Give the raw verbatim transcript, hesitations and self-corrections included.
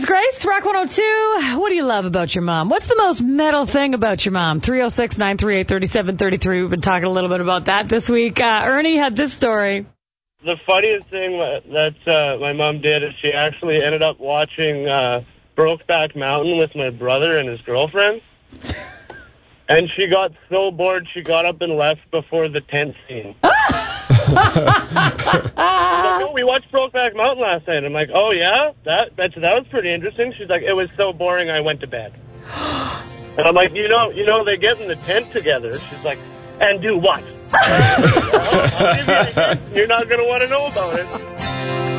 it's Grace, Rock one oh two. What do you love about your mom? What's the most metal thing about your mom? three oh six, nine three eight, three seven three three. We've been talking a little bit about that this week. Uh, Ernie had this story. The funniest thing that uh, my mom did is she actually ended up watching uh, Brokeback Mountain with my brother and his girlfriend. And she got so bored, she got up and left before the tent scene. She's like, oh, we watched Brokeback Mountain last night. I'm like, oh, yeah? That that's, that was pretty interesting. She's like, it was so boring, I went to bed. And I'm like, you know, you know, they get in the tent together. She's like, and do what? Well, I'll give you a hint. You're not going to want to know about it.